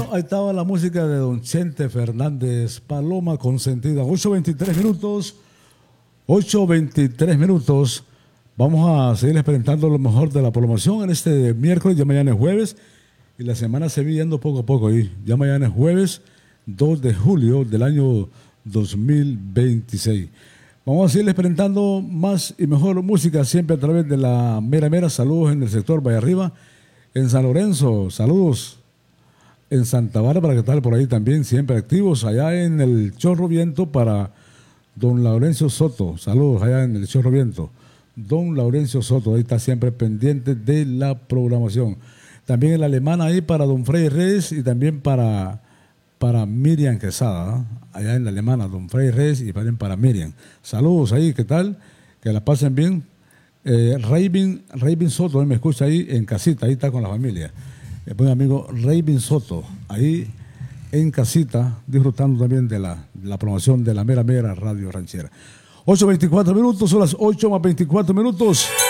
ahí estaba la música de don Chente Fernández, Paloma Consentida. 8:23 minutos. 8:23 minutos. Vamos a seguir experimentando lo mejor de la promoción en este miércoles. Ya mañana es jueves y la semana se va yendo poco a poco ahí. Ya mañana es jueves 2 de julio del año 2026. Vamos a seguir experimentando más y mejor música siempre a través de la Mera Mera. Saludos en el sector Valle Arriba. En San Lorenzo, saludos. En Santa Bárbara, que tal por ahí también, siempre activos. Allá en el Chorro Viento para don Laurencio Soto. Saludos allá en el Chorro Viento. Don Laurencio Soto, ahí está siempre pendiente de la programación. También en la Alemana ahí para don Freddy Reyes y también para Miriam Quesada, ¿no? Allá en la Alemana, don Freddy Reyes y también para Miriam. Saludos ahí, ¿qué tal? Que la pasen bien. Raven Soto, me escucha ahí en casita, ahí está con la familia. Buen amigo Raven Soto, ahí en casita, disfrutando también de la promoción de la Mera Mera Radio Ranchera. 8:24 minutos, son las 8:24 minutos.